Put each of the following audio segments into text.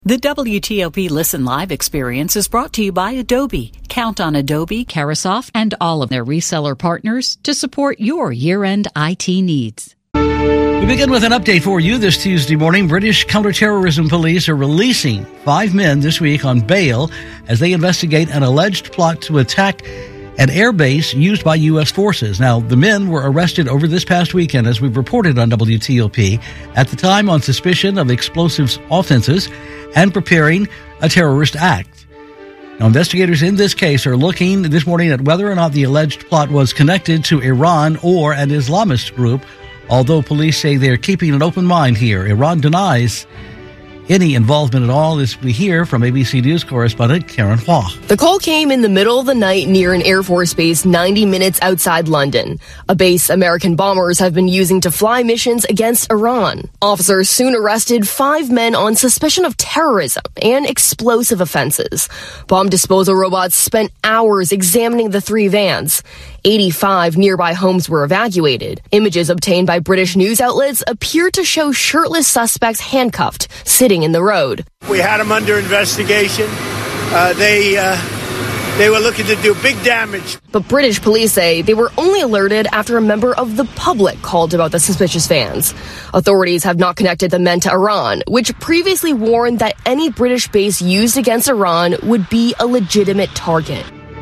The WTOP Listen Live experience is brought to you by Adobe. Count on Adobe, Carasoft, and all of their reseller partners to support your year-end IT needs. We begin with an update for you this Tuesday morning. British counterterrorism police are releasing 5 men this week on bail as they investigate an alleged plot to attack an airbase used by U.S. forces. Now, the men were arrested over this past weekend, as we've reported on WTOP, at the time on suspicion of explosives offenses and preparing a terrorist act. Now, investigators in this case are looking this morning at whether or not the alleged plot was connected to Iran or an Islamist group, although police say they're keeping an open mind here. Iran denies any involvement at all, as we hear from ABC News correspondent Karen Hua. The call came in the middle of the night near an Air Force base 90 minutes outside London, a base American bombers have been using to fly missions against Iran. Officers soon arrested 5 men on suspicion of terrorism and explosive offenses. Bomb disposal robots spent hours examining the 3 vans. 85 nearby homes were evacuated. Images obtained by British news outlets appear to show shirtless suspects handcuffed, sitting in the road. We had them under investigation. They were looking to do big damage. But British police say they were only alerted after a member of the public called about the suspicious vans. Authorities have not connected the men to Iran, which previously warned that any British base used against Iran would be a legitimate target.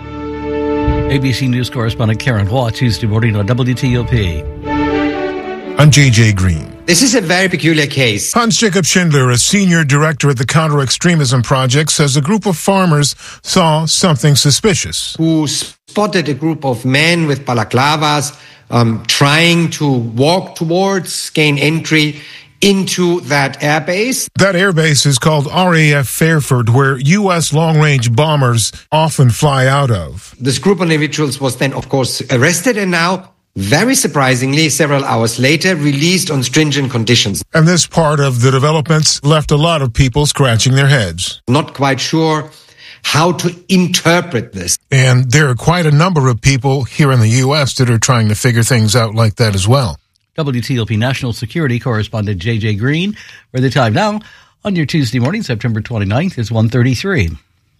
ABC News correspondent Karen Hua, Tuesday morning on WTOP. I'm J.J. Green. This is a very peculiar case. Hans-Jacob Schindler, a senior director at the Counter-Extremism Project, says a group of farmers saw something suspicious. Who spotted a group of men with balaclavas trying to walk towards, gain entry into that airbase. That airbase is called RAF Fairford, where U.S. long-range bombers often fly out of. This group of individuals was then, of course, arrested and now, very surprisingly, several hours later, released on stringent conditions. And this part of the developments left a lot of people scratching their heads. Not quite sure how to interpret this. And there are quite a number of people here in the U.S. that are trying to figure things out like that as well. WTOP National Security Correspondent J.J. Green, where the time now on your Tuesday morning, September 29th, is 1:33.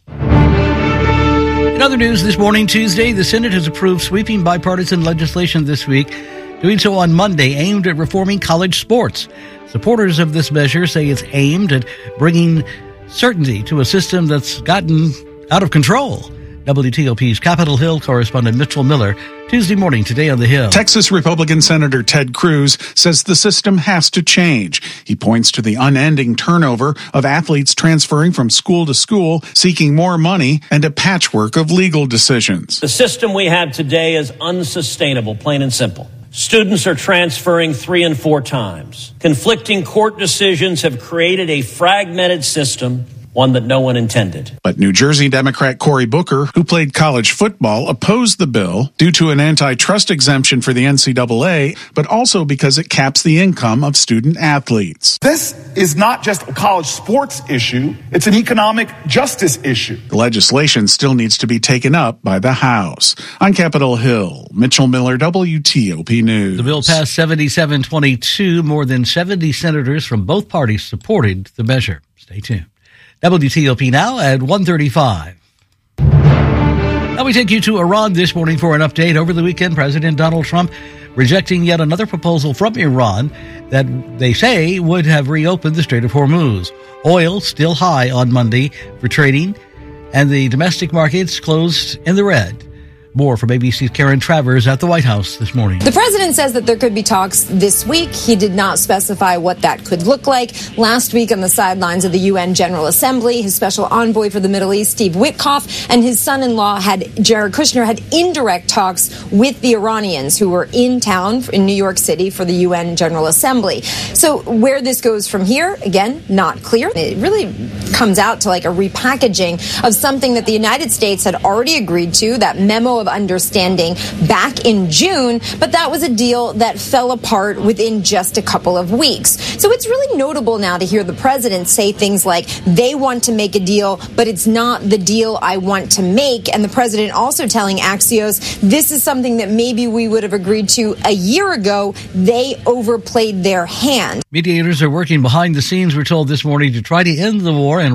In other news this morning, Tuesday, the Senate has approved sweeping bipartisan legislation this week, doing so on Monday, aimed at reforming college sports. Supporters of this measure say it's aimed at bringing certainty to a system that's gotten out of control. WTOP's Capitol Hill correspondent Mitchell Miller, Tuesday morning, today on the Hill. Texas Republican Senator Ted Cruz says the system has to change. He points to the unending turnover of athletes transferring from school to school, seeking more money, and a patchwork of legal decisions. The system we have today is unsustainable, plain and simple. Students are transferring 3 and 4 times. Conflicting court decisions have created a fragmented system, one that no one intended. But New Jersey Democrat Cory Booker, who played college football, opposed the bill due to an antitrust exemption for the NCAA, but also because it caps the income of student athletes. This is not just a college sports issue, it's an economic justice issue. The legislation still needs to be taken up by the House. On Capitol Hill, Mitchell Miller, WTOP News. The bill passed 77-22. More than 70 senators from both parties supported the measure. Stay tuned. WTOP now at 1:35. Now we take you to Iran this morning for an update. Over the weekend, President Donald Trump rejecting yet another proposal from Iran that they say would have reopened the Strait of Hormuz. Oil still high on Monday for trading, and the domestic markets closed in the red. More from ABC's Karen Travers at the White House this morning. The president says that there could be talks this week. He did not specify what that could look like. Last week on the sidelines of the UN General Assembly, his special envoy for the Middle East, Steve Witkoff, and his son-in-law, Jared Kushner, had indirect talks with the Iranians who were in town in New York City for the UN General Assembly. So where this goes from here, again, not clear. It really comes out to like a repackaging of something that the United States had already agreed to, that memo of understanding back in June, but that was a deal that fell apart within just a couple of weeks. So it's really notable now to hear the president say things like they want to make a deal, but it's not the deal I want to make. And the president also telling Axios, this is something that maybe we would have agreed to a year ago. They overplayed their hand. Mediators are working behind the scenes, we're told this morning, to try to end the war and